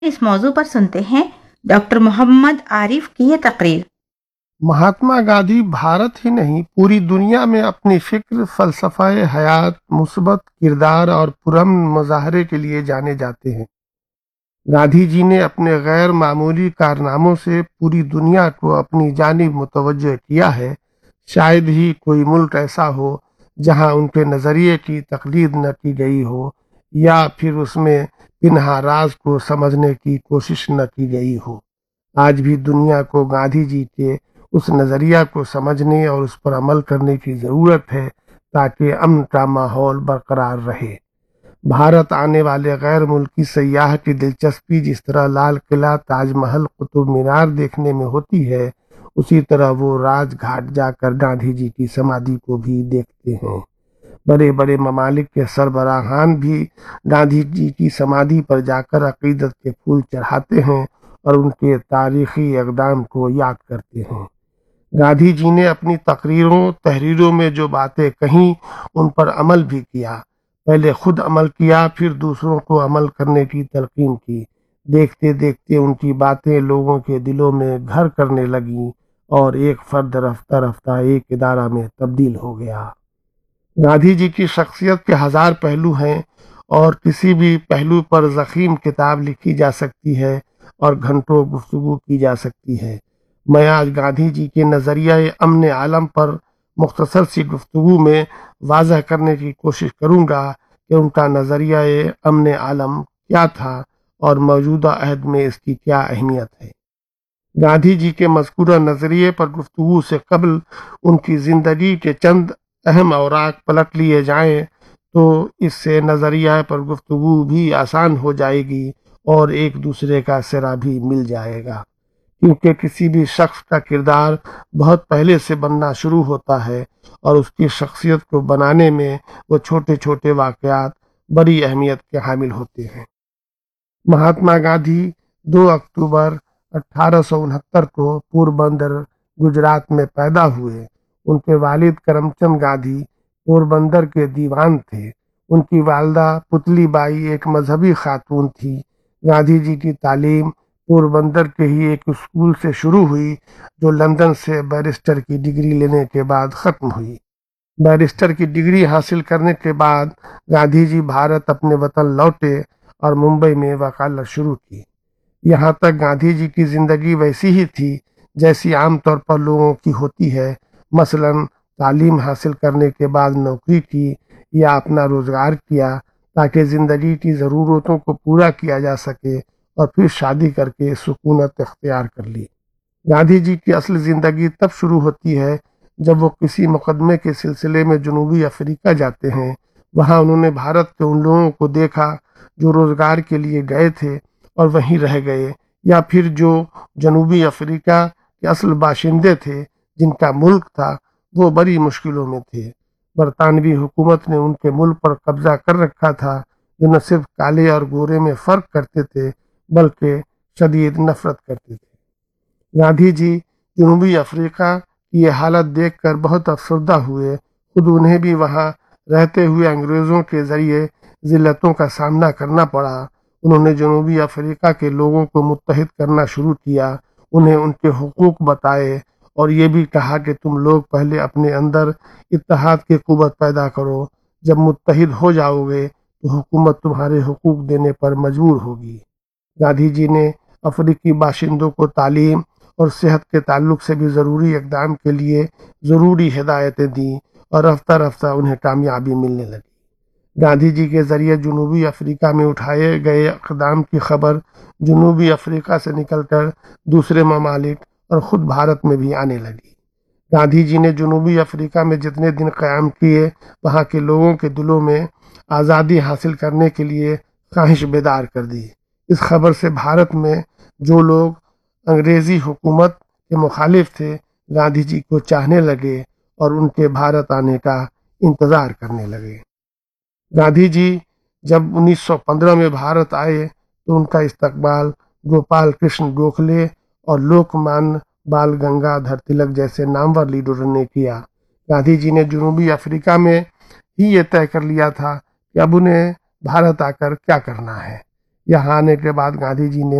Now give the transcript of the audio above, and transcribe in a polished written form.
इस मौजू पर सुनते हैं डॉक्टर मोहम्मद आरिफ की ये तकरीर। महात्मा गांधी भारत ही नहीं पूरी दुनिया में अपनी फिक्र, फलसफाए हयात, मुस्बत किरदार और पुरअमन मुजाहरे के लिए जाने जाते हैं। गांधी जी ने अपने गैर मामूली कारनामों से पूरी दुनिया को अपनी जानिब मुतवज्जह किया है। शायद ही कोई मुल्क ऐसा हो जहां उनके नज़रिए की तकलीद न की गई हो या फिर उसमें पिन्हा राज को समझने की कोशिश न की गई हो। आज भी दुनिया को गांधी जी के उस नज़रिया को समझने और उस पर अमल करने की ज़रूरत है ताकि अमन का माहौल बरकरार रहे। भारत आने वाले गैर मुल्की सयाह की दिलचस्पी जिस तरह लाल किला, ताजमहल, कुतुब मीनार देखने में होती है, उसी तरह वो राजघाट जाकर गांधी जी की समाधि को भी देखते हैं। बड़े बड़े ममालिक के सरबराहान भी गांधी जी की समाधि पर जाकर अकीदत के फूल चढ़ाते हैं और उनके तारीखी इक़दाम को याद करते हैं। गांधी जी ने अपनी तकरीरों, तहरीरों में जो बातें कहीं उन पर अमल भी किया। पहले खुद अमल किया, फिर दूसरों को अमल करने की तलकीन की। देखते देखते उनकी बातें लोगों के दिलों में घर करने लगीं और एक फर्द रफ्ता रफ्ता एक इदारा में तब्दील हो गया। गांधी जी की शख्सियत के हजार पहलू हैं और किसी भी पहलू पर ज़ख़ीम किताब लिखी जा सकती है और घंटों गुफ्तगू की जा सकती है। मैं आज गांधी जी के नज़रिया अमन आलम पर मुख्तसर सी गुफ्तगू में वाज़ह करने की कोशिश करूँगा कि उनका नज़रिया अमन आलम क्या था और मौजूदा अहद में इसकी क्या अहमियत है। गांधी जी के मज़कूरा नज़रिए पर गुफ्तगू से कबल उनकी ज़िंदगी के चंद अहम औराक पलट लिए जाएं तो इससे नज़रिया पर गुफ्तगू भी आसान हो जाएगी और एक दूसरे का सिरा भी मिल जाएगा, क्योंकि किसी भी शख्स का किरदार बहुत पहले से बनना शुरू होता है और उसकी शख्सियत को बनाने में वो छोटे छोटे वाक़यात बड़ी अहमियत के हामिल होते हैं। महात्मा गांधी 2 अक्टूबर 1869 को पोरबंदर, गुजरात में पैदा हुए। उनके वालिद करमचंद गांधी पोरबंदर के दीवान थे। उनकी वालदा पुतली बाई एक मजहबी खातून थी। गांधी जी की तालीम पोरबंदर के ही एक स्कूल से शुरू हुई जो लंदन से बैरिस्टर की डिग्री लेने के बाद ख़त्म हुई। बैरिस्टर की डिग्री हासिल करने के बाद गांधी जी भारत अपने वतन लौटे और मुंबई में वकालत शुरू की। यहाँ तक गांधी जी की ज़िंदगी वैसी ही थी जैसी आमतौर पर लोगों की होती है, मसलन तालीम हासिल करने के बाद नौकरी की या अपना रोज़गार किया ताकि ज़िंदगी की ज़रूरतों को पूरा किया जा सके और फिर शादी करके सुकूनत इख्तियार कर ली। गांधी जी की असल ज़िंदगी तब शुरू होती है जब वो किसी मुकदमे के सिलसिले में जनूबी अफ्रीका जाते हैं। वहाँ उन्होंने भारत के उन लोगों को देखा जो रोज़गार के लिए गए थे और वहीं रह गए, या फिर जो जनूबी अफ्रीका के असल बाशिंदे थे जिनका मुल्क था वो बड़ी मुश्किलों में थे। बरतानवी हुकूमत ने उनके मुल्क पर कब्जा कर रखा था जो न सिर्फ काले और गोरे में फ़र्क करते थे बल्कि शदीद नफरत करते थे। गांधी जी जनूबी अफ्रीका की ये हालत देखकर बहुत अफसरदा हुए। खुद उन्हें भी वहाँ रहते हुए अंग्रेज़ों के ज़रिए ज़िल्लतों का सामना करना पड़ा। उन्होंने जनूबी अफ्रीका के लोगों को मुत्तहिद करना शुरू किया, उन्हें उनके हुकूक बताए और ये भी कहा कि तुम लोग पहले अपने अंदर इत्तेहाद की कुव्वत पैदा करो। जब मुत्तहिद हो जाओगे तो हुकूमत तुम्हारे हुकूक देने पर मजबूर होगी। गांधी जी ने अफ्रीकी बाशिंदों को तालीम और सेहत के ताल्लुक से भी ज़रूरी इक़दाम के लिए ज़रूरी हिदायतें दी और रफ्ता रफ्ता उन्हें कामयाबी मिलने लगी। गांधी जी के ज़रिए जनूबी अफ्रीका में उठाए गए इक़दाम की खबर जनूबी अफ्रीका से निकलकर दूसरे ममालिक और ख़ुद भारत में भी आने लगी। गांधी जी ने जनूबी अफ्रीका में जितने दिन क़याम किए, वहाँ के लोगों के दिलों में आज़ादी हासिल करने के लिए ख्वाहिश बेदार कर दी। इस खबर से भारत में जो लोग अंग्रेज़ी हुकूमत के मुखालिफ थे, गांधी जी को चाहने लगे और उनके भारत आने का इंतज़ार करने लगे। गांधी जी जब 1915 में भारत आए तो उनका इस्तकबाल गोपाल कृष्ण गोखले और लोकमान्य बाल गंगाधर तिलक जैसे नामवर लीडरों ने किया। गांधी जी ने जनूबी अफ्रीका में ही ये तय कर लिया था कि अब उन्हें भारत आकर क्या करना है। यहाँ आने के बाद गांधी जी ने